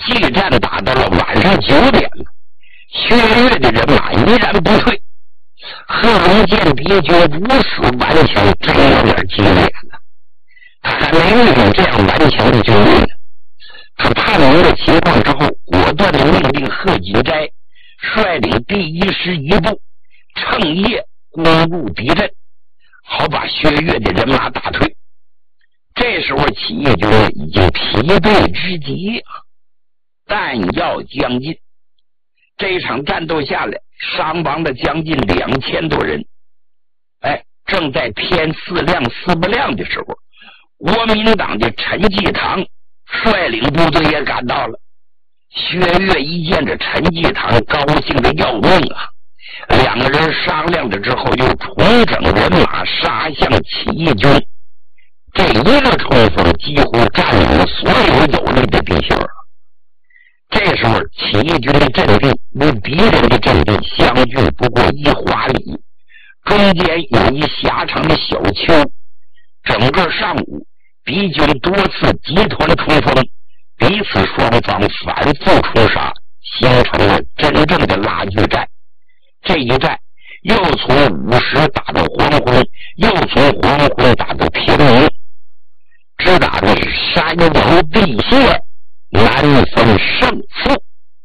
激战打到了晚上9点了，薛岳的人马依然不退。贺龙见敌军无死顽强，真有点激烈了。他还没遇上这样顽强的军队呢。他判明了情况之后，果断的命令贺锦斋率领第1师1部趁夜攻入敌阵，好把薛岳的人马打退。这时候起义军已经疲惫之极，弹药将尽。这一场战斗下来，伤亡的将近2000多人。正在天4亮4不亮的时候，国民党的陈济棠率领部队也赶到了。薛岳一见着陈济棠，高兴的要命啊！两个人商量了之后，又重整人马，杀向起义军。这一个冲锋几乎占领了所有有利的地形。这时候起义军的阵地与敌人的阵地相距不过1华里，中间有一狭长的小丘。整个上午敌军多次集团冲锋，彼此双方反复冲杀，形成了真正的拉锯战。这一战又从午时打到黄昏，又从黄昏打到平明，只打的是山摇地陷，难分胜负。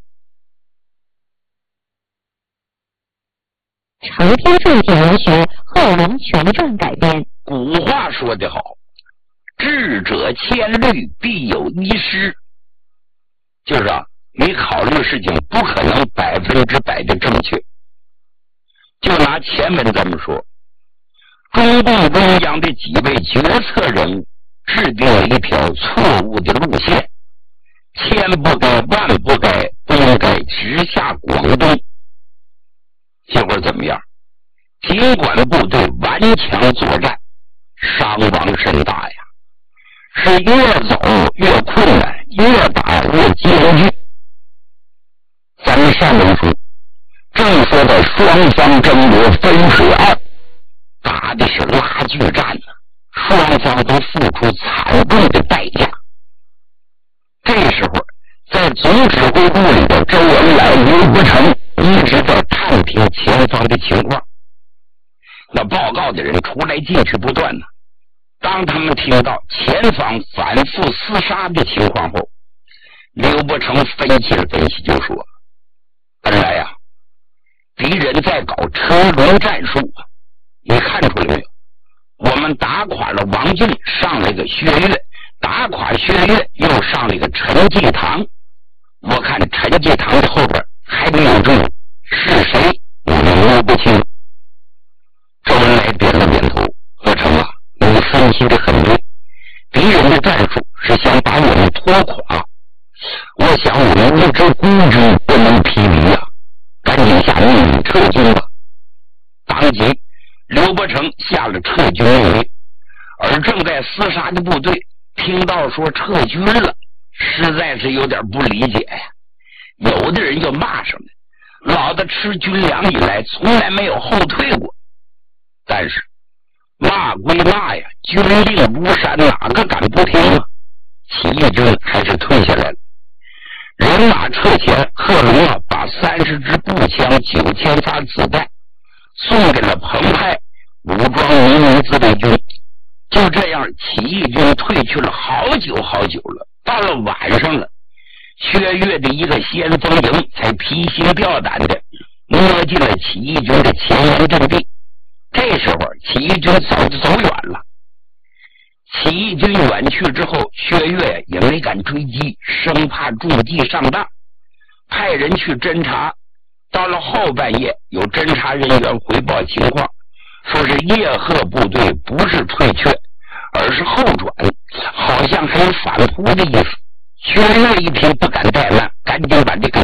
长篇正体文学《贺龙全传》改编。 古话说得好，智者千虑，必有一失。就是你考虑事情不可能100%的正确。就拿前文这么说，中共中央的几位决策人物制定了一条错误的路线，千不该万不该，不应该直下广东。结果怎么样？尽管部队顽强作战，伤亡甚大呀，是越走越困难，越打越艰巨。咱们上文书正说的双方争夺汾水岸，打的是拉锯战呢，双方都付出惨重的代价。这时候在总指挥部里的周恩来、刘伯承一直在探听前方的情况。那报告的人出来进去不断呢。当他们听到前方反复厮杀的情况后，刘伯承分析了分析，就说：本来呀，敌人在搞车轮战术啊，你看出来没有？我们打垮了王俊，上了一个薛岳，打垮薛岳又上了一个陈济棠。我看陈济棠的后边还没有中，是谁我摸不清。周恩来点了点头：伯承啊，你分析的很对，敌人的战术是想把我们拖垮，我想我们一支孤军不能匹敌啊，赶紧下命令撤军吧。当即刘伯承下了撤军命令，而正在厮杀的部队听到说撤军了，实在是有点不理解呀。有的人就骂上来：老子吃军粮以来从来没有后退过。但是骂归骂呀，军令如山，哪个敢不听啊？起义军还是退下来了。人马撤前，贺龙把30支步枪、9000发子弹送给了澎湃武装民营自卫军。就这样，起义军退去了好久好久了。到了晚上了，薛岳的一个先锋营才披星吊胆的摸进了起义军的前沿阵地。这时候起义军早就走远了。起义军远去之后，薛岳也没敢追击，生怕中计上当，派人去侦查。到了后半夜，有侦查人员回报情况，说是叶赫部队不是退却，而是后转，好像还有反扑的意思。薛岳一听不敢怠慢，赶紧把这个